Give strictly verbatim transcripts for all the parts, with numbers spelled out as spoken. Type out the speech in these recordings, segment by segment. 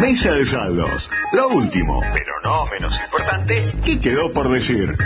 Mesa de saldos. Lo último, pero no menos importante, ¿qué quedó por decir?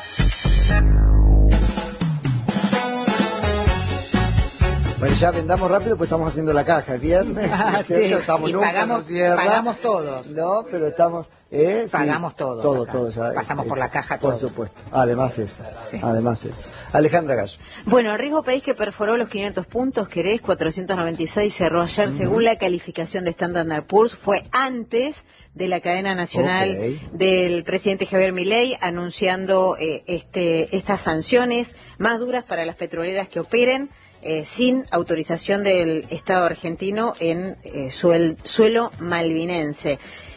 Bueno, ya vendamos rápido, pues estamos haciendo la caja, es viernes. Ah, sí. Estamos Y nunca, pagamos, no cierra. pagamos todos. No, pero estamos... Eh, Pagamos sí, todos. Todo, acá. todo. Ya, Pasamos eh, por la caja Por todos. supuesto. Además eso. Sí. Además eso. Alejandra Gallo. Bueno, el riesgo país que perforó los quinientos puntos, querés, cuatrocientos noventa y seis, cerró ayer uh-huh. según la calificación de Standard and Poor's, fue antes de la cadena nacional okay. del presidente Javier Milei anunciando eh, este, estas sanciones más duras para las petroleras que operen Eh, sin autorización del Estado argentino en eh, suel, suelo malvinense.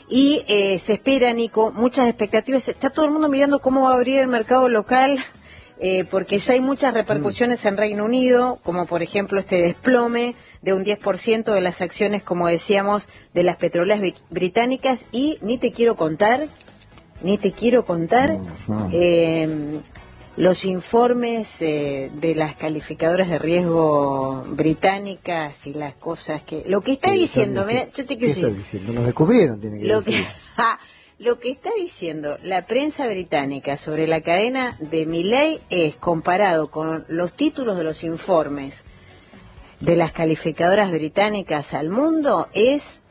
Y eh, se espera, Nico, muchas expectativas. Está todo el mundo mirando cómo va a abrir el mercado local, eh, porque ya hay muchas repercusiones mm. en Reino Unido, como por ejemplo este desplome de un diez por ciento de las acciones, como decíamos, de las petroleras británicas. Y ni te quiero contar, ni te quiero contar... Mm. Eh, los informes eh, de las calificadoras de riesgo británicas y las cosas que... Lo que está diciendo... Mira, yo te quiero ¿Qué decir, está diciendo? Nos descubrieron, tiene que lo decir. Que, ja, lo que está diciendo la prensa británica sobre la cadena de Milei es, comparado con los títulos de los informes de las calificadoras británicas al mundo, es...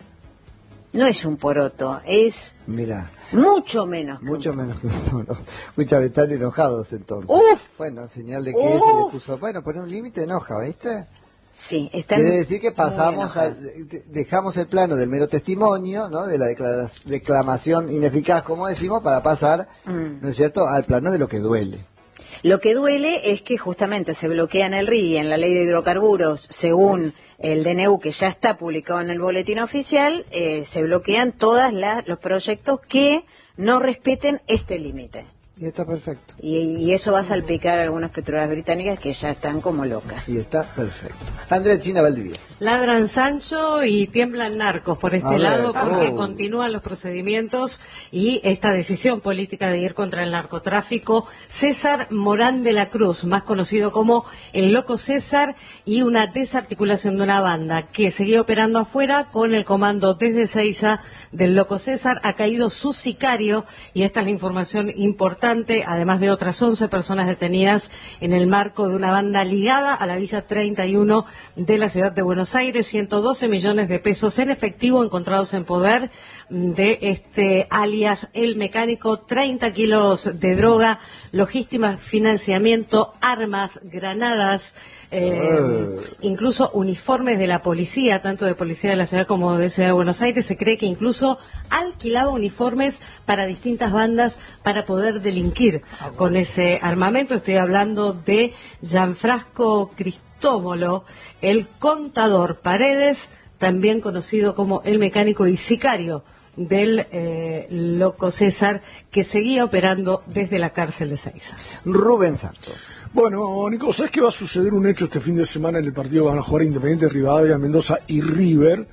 No es un poroto, es... Mira... Mucho menos. Mucho menos que uno. Muchas veces están enojados entonces. Uf, bueno, señal de que este le puso, bueno, poner un límite enoja, ¿viste? Sí, están Quiere decir que pasamos, a, dejamos el plano del mero testimonio, ¿no? De la declamación ineficaz, como decimos, para pasar, mm. ¿no es cierto?, al plano de lo que duele. Lo que duele es que justamente se bloquea en el R I I, en la ley de hidrocarburos, según el D N U, que ya está publicado en el boletín oficial, eh, se bloquean todos los proyectos que no respeten este límite. Y está perfecto. Y, y eso va a salpicar a algunas petroleras británicas que ya están como locas. Y está perfecto. Andrea China Valdivieso. Ladran Sancho y tiemblan narcos por este a lado ver, porque oh. continúan los procedimientos y esta decisión política de ir contra el narcotráfico. César Morán de la Cruz, más conocido como el Loco César, y una desarticulación de una banda que seguía operando afuera con el comando desde Ezeiza del Loco César. Ha caído su sicario y esta es la información importante. Además de otras once personas detenidas en el marco de una banda ligada a la Villa treinta y uno de la ciudad de Buenos Aires, ciento doce millones de pesos en efectivo encontrados en poder de este alias El Mecánico, treinta kilos de droga, logística, financiamiento, armas, granadas, eh, uh. incluso uniformes de la policía, tanto de policía de la ciudad como de Ciudad de Buenos Aires. Se cree que incluso alquilaba uniformes para distintas bandas para poder delinquir ah, bueno. con ese armamento. Estoy hablando de Gianfranco Cristóbolo, el contador Paredes, también conocido como El Mecánico y sicario del eh, Loco César, que seguía operando desde la cárcel de Ezeiza. Rubén Santos. Bueno, Nico, ¿sabes qué va a suceder un hecho este fin de semana en el partido que van a jugar Independiente, Rivadavia, Mendoza y River?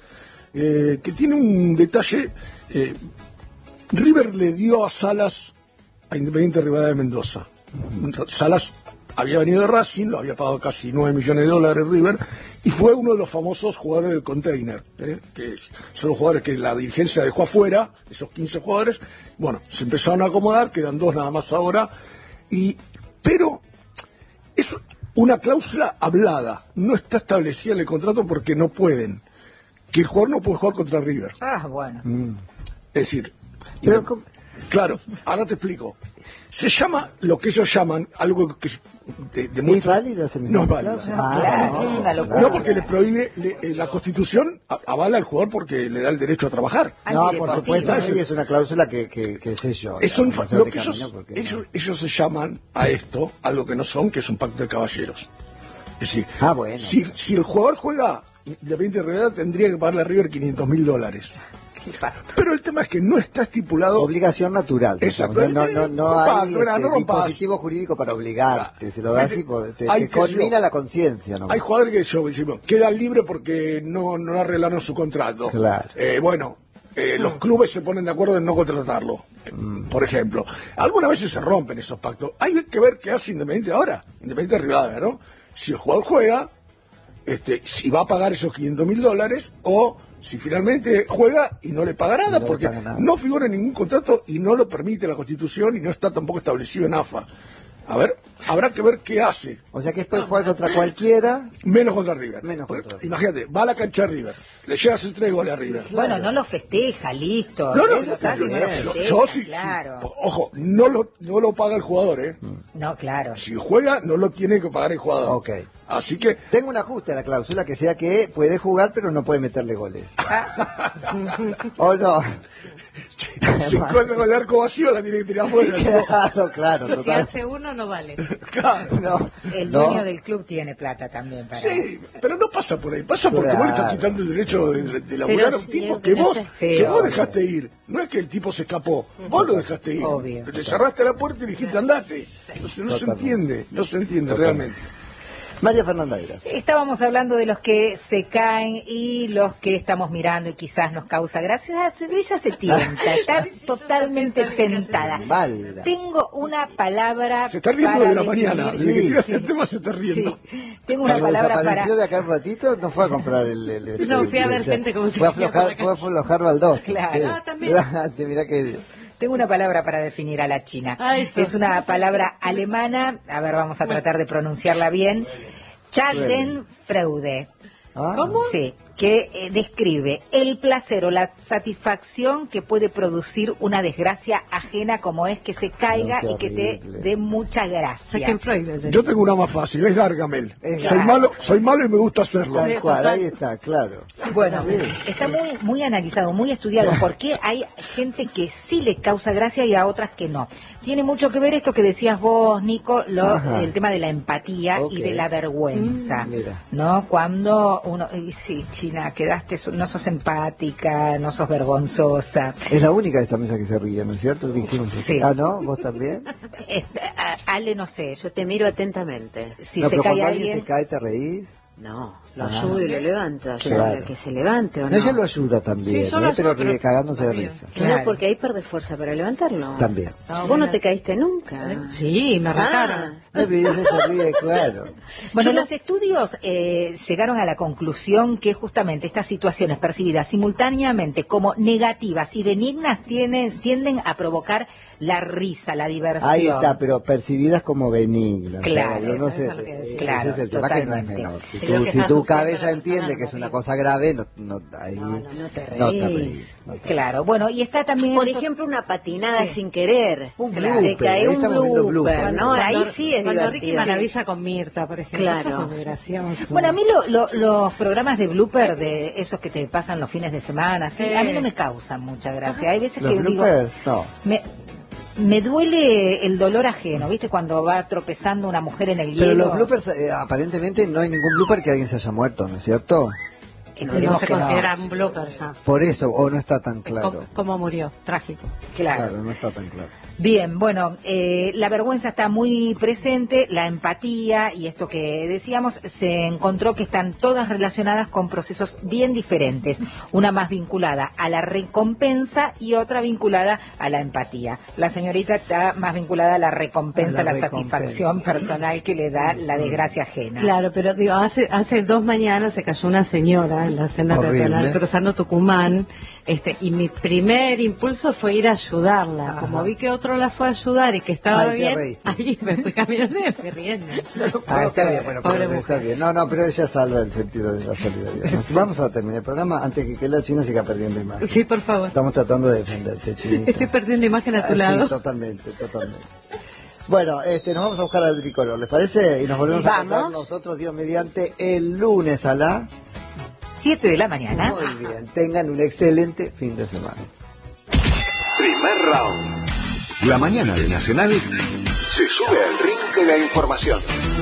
Eh, que tiene un detalle. eh, River le dio a Salas a Independiente, Rivadavia, Mendoza. Salas había venido de Racing, lo había pagado casi nueve millones de dólares River, y fue uno de los famosos jugadores del container, ¿eh? que son los jugadores que la dirigencia dejó afuera, esos quince jugadores. Bueno, se empezaron a acomodar, quedan dos nada más ahora, y pero es una cláusula hablada, no está establecida en el contrato porque no pueden, que el jugador no puede jugar contra River. Ah, bueno. Mm. Es decir, pero, y, claro, ahora te explico. Se llama lo que ellos llaman algo que de, demuestra. ¿Es válida? No es válida. Ah, claro, no, es una locura. No, porque le prohíbe, le, eh, la Constitución avala al jugador porque le da el derecho a trabajar. No, por supuesto, sí, es una cláusula que, que, que sé yo. Es un, digamos, lo que ellos, porque, ellos, ellos se llaman a esto, algo que no son, que es un pacto de caballeros. Es decir, ah, bueno. si, si el jugador juega Independiente Rivera, tendría que pagarle a River quinientos mil dólares. Pero el tema es que no está estipulado. Obligación natural. Exacto. No, no, no hay no, este, no dispositivo jurídico para obligarte. Se lo das y te, hay, te conmina la conciencia. ¿No? Hay jugadores que yo, decimos, quedan libres porque no, no arreglaron su contrato. Claro. Eh, bueno, eh, los clubes se ponen de acuerdo en no contratarlo, mm. por ejemplo. Algunas veces se rompen esos pactos. Hay que ver qué hace Independiente ahora. Independiente Rivadavia, ¿no? Si el jugador juega, este, si va a pagar esos quinientos mil dólares o si finalmente juega y no le paga nada, no porque nada. No figura en ningún contrato y no lo permite la Constitución y no está tampoco establecido en A F A. A ver, habrá que ver qué hace. O sea que es puede jugar contra cualquiera. Menos contra River. Menos contra River. Imagínate, va a la cancha de River, le llega a hacer tres goles a River. Bueno, claro. No lo festeja, listo. No, no, no, yo, no lo yo, yo sí, claro. sí. Ojo, no lo, no lo paga el jugador, ¿eh? No, claro. Si juega, no lo tiene que pagar el jugador. Ok. Así que... Tengo un ajuste a la cláusula que sea que puede jugar, pero no puede meterle goles. ¿O no? Si encuentra con el arco vacío, la tiene que tirar afuera. Claro, claro. Total. Si hace uno, no vale. Claro. No, el dueño no. del club tiene plata también. Para... Sí, pero no pasa por ahí. Pasa porque claro. vos le estás quitando el derecho de, de, de laburar a un tipo que vos, sí, que vos dejaste ir. No es que el tipo se escapó, vos lo dejaste ir. Obvio. Le cerraste la puerta y le dijiste andate. Entonces no Totalmente. se entiende, no se entiende Totalmente. realmente. María Fernanda Eras. Estábamos hablando de los que se caen y los que estamos mirando y quizás nos causa gracia. Ella se tienta, está totalmente tentada. Mal. Tengo una palabra. Se está riendo para de la definir. mañana. Sí, sí, sí. sí. El tema se está riendo. Sí. Tengo una Cuando palabra para. Desapareció de acá un ratito, no fue a comprar el. el, el no, el, fui a ver el, gente como si fue a aflojar, fue a aflojar baldosa. Claro. Sí. Ah, también. Mirá que. Tengo una palabra para definir a la China. Ah, es una palabra alemana. A ver, vamos a tratar de pronunciarla bien. Schadenfreude. ¿Ah? ¿Cómo? Sí, que eh, describe el placer o la satisfacción que puede producir una desgracia ajena, como es que se caiga no, y que te dé mucha gracia. Yo tengo una más fácil, es Gargamel. Es soy Gar... malo, soy malo y me gusta hacerlo. Tal cual, ahí está, claro. Bueno, sí. está muy muy analizado, muy estudiado, porque hay gente que sí le causa gracia y a otras que no. Tiene mucho que ver esto que decías vos, Nico, lo, el tema de la empatía okay. y de la vergüenza, mm, mira. ¿no? Cuando uno, y sí, China, quedaste, no sos empática, no sos vergonzosa. Es la única de esta mesa que se ríe, ¿no es cierto? Dijimos sí. Ah, ¿no? ¿Vos también? Este, a, Ale, no sé. Yo te miro atentamente. Si no, se pero cae cuando alguien, alguien se cae, ¿te reís? No, lo ah, ayudo y lo levanto. Claro. Que se levante o no. No, ella lo ayuda también, sí, ¿eh? pero pero que cagándose de risa. Claro, no, porque ahí perde fuerza para levantarlo. También. No, vos no te caíste nunca. Sí, me arrancaron. Ah. No, pero ella se ríe, claro. Bueno, Yo los no... estudios eh, llegaron a la conclusión que justamente estas situaciones percibidas simultáneamente como negativas y benignas tienen, tienden a provocar la risa, la diversión. Ahí está, pero percibidas como benignas. Claro, no sé, es lo que claro, ese es el tema que no es menor. Si, sí, tú, que si tu cabeza cabeza entiende que es una cosa grave, no, no, ahí, no, no, no te reís. No te reís, no te claro, bueno, y está también... Por ejemplo, una patinada sí. sin querer. Un claro, blooper, te cae un blooper, blooper, ¿no? Cuando, ahí sí es cuando divertido. Ricky Maravilla con Mirta, por ejemplo. Claro. Eso fue muy gracioso. Bueno, a mí lo, lo, los programas de blooper, de esos que te pasan los fines de semana, ¿sí? Sí. A mí no me causan mucha gracia. Hay veces ¿Los que bloopers? digo... No. Me, Me duele el dolor ajeno, ¿viste? Cuando va tropezando una mujer en el hielo. Pero los bloopers, eh, aparentemente no hay ningún blooper que alguien se haya muerto, ¿no es cierto? No, no se considera no. un blooper ya. Por eso, o no está tan claro. ¿Cómo, cómo murió? Trágico. Claro. Claro, no está tan claro. Bien, bueno, eh, la vergüenza está muy presente, la empatía y esto que decíamos, se encontró que están todas relacionadas con procesos bien diferentes, una más vinculada a la recompensa y otra vinculada a la empatía. La señorita está más vinculada a la recompensa, a la, la recompensa. satisfacción personal que le da la desgracia ajena. Claro, pero digo, hace hace dos mañanas se cayó una señora en la senda peatonal cruzando Tucumán, este, y mi primer impulso fue ir a ayudarla. Ajá. Como vi que otro la fue a ayudar y que estaba Ay, bien, ahí me fui caminando y me fui riendo. No ah, está bien, bueno, pero está bien. No, no, pero ella salva el sentido de la solidaridad. Sí. Vamos a terminar el programa antes que, que la China siga perdiendo imagen. Sí, por favor. Estamos tratando de defenderte, Chinita. Estoy perdiendo imagen a tu ah, lado. Sí, totalmente, totalmente. Bueno, este, nos vamos a buscar al tricolor, ¿les parece? Y nos volvemos ¿Vamos? a encontrar nosotros, Dios mediante, el lunes a la... siete de la mañana. Muy bien, tengan un excelente fin de semana. Primer round. La mañana de Nacional se sube al ring de la información.